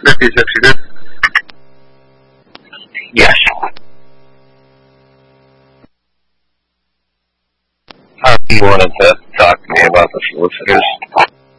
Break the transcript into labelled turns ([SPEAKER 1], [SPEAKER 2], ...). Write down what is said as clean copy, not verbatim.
[SPEAKER 1] 56, you good?
[SPEAKER 2] Yes.
[SPEAKER 3] You wanted to talk to me about the solicitors?